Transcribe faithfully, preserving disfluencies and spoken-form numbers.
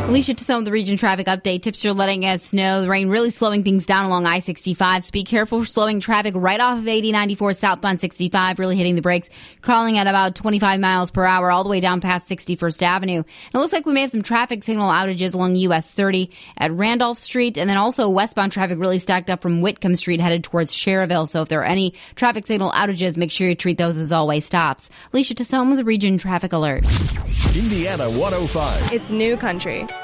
Alicia to some of the region traffic update. Tips are letting us know the rain really slowing things down along I sixty-five. So be careful for slowing traffic right off of eighty ninety-four southbound sixty-five, really hitting the brakes, crawling at about twenty-five miles per hour all the way down past sixty-first Avenue. And it looks like we may have some traffic signal outages along U S thirty at Randolph Street, and then also westbound traffic really stacked up from Whitcomb Street headed towards Cherville. So if there are any traffic signal outages, make sure you treat those as always stops. Alicia to some of the region traffic alert. Indiana one oh five. It's new country.